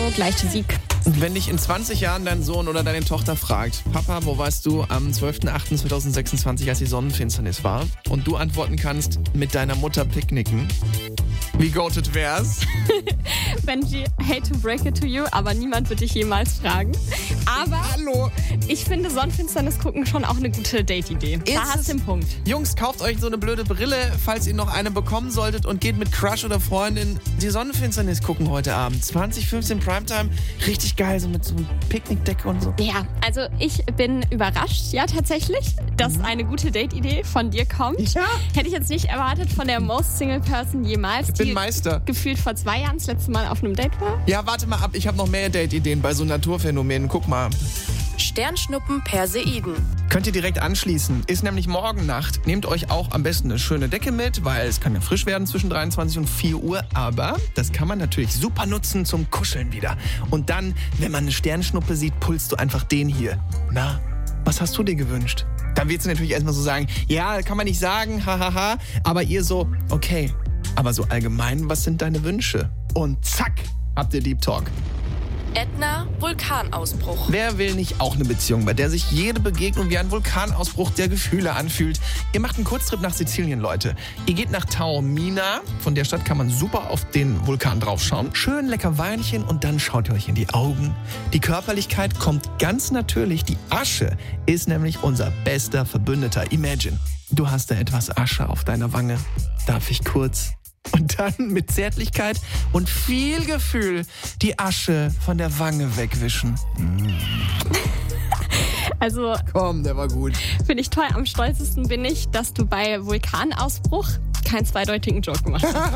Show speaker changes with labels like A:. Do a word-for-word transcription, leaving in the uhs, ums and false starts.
A: gleiche Sieg.
B: Wenn dich in zwanzig Jahren dein Sohn oder deine Tochter fragt, Papa, wo warst du am zwölfter achter zweitausendsechsundzwanzig, als die Sonnenfinsternis war? Und du antworten kannst, mit deiner Mutter picknicken. Wie goated wär's?
A: Benji, hate to break it to you, aber niemand wird dich jemals fragen. Aber
B: Hallo.
A: ich finde Sonnenfinsternis gucken schon auch eine gute Date-Idee. Da hast du den Punkt.
B: Jungs, kauft euch so eine blöde Brille, falls ihr noch eine bekommen solltet und geht mit Crush oder Freundin die Sonnenfinsternis gucken heute Abend. zwanzig fünfzehn Primetime, richtig geil, so mit so einem Picknickdecke und so.
A: Ja, also ich bin überrascht, ja tatsächlich, dass eine gute Date-Idee von dir kommt.
B: Ja.
A: Hätte ich jetzt nicht erwartet von der Most Single Person jemals,
B: Ich bin
A: die
B: Meister.
A: gefühlt vor zwei Jahren das letzte Mal auf einem Date war.
B: Ja, warte mal ab, ich habe noch mehr Date-Ideen bei so Naturphänomenen. Guck mal.
C: Sternschnuppen Perseiden.
B: Könnt ihr direkt anschließen. Ist nämlich morgen Nacht. Nehmt euch auch am besten eine schöne Decke mit, weil es kann ja frisch werden zwischen dreiundzwanzig und vier Uhr. Aber das kann man natürlich super nutzen zum Kuscheln wieder. Und dann, wenn man eine Sternschnuppe sieht, pulst du einfach den hier. Na, was hast du dir gewünscht? Dann wird sie natürlich erstmal so sagen, ja, kann man nicht sagen, hahaha. Aber ihr so, okay, aber so allgemein, was sind deine Wünsche? Und zack, habt ihr Deep Talk.
C: Ätna, Vulkanausbruch.
B: Wer will nicht auch eine Beziehung, bei der sich jede Begegnung wie ein Vulkanausbruch der Gefühle anfühlt? Ihr macht einen Kurztrip nach Sizilien, Leute. Ihr geht nach Taormina. Von der Stadt kann man super auf den Vulkan draufschauen. Schön lecker Weinchen und dann schaut ihr euch in die Augen. Die Körperlichkeit kommt ganz natürlich. Die Asche ist nämlich unser bester Verbündeter. Imagine, du hast da etwas Asche auf deiner Wange. Darf ich kurz? Und dann mit Zärtlichkeit und viel Gefühl die Asche von der Wange wegwischen.
A: Also
B: Komm, der war gut.
A: finde ich toll. Am stolzesten bin ich, dass du bei Vulkanausbruch keinen zweideutigen Joke gemacht hast.